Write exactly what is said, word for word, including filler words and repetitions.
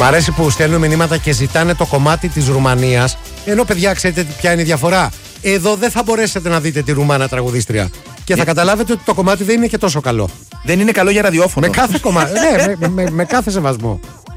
Μ' αρέσει που στέλνουν μηνύματα και ζητάνε το κομμάτι της Ρουμανίας. Ενώ παιδιά, ξέρετε ποια είναι η διαφορά? Εδώ δεν θα μπορέσετε να δείτε τη Ρουμάνα τραγουδίστρια. Και θα καταλάβετε ότι το κομμάτι δεν είναι και τόσο καλό. Δεν είναι καλό για ραδιόφωνο. Με κάθε κομμάτι. Ναι, με, με, με κάθε σεβασμό.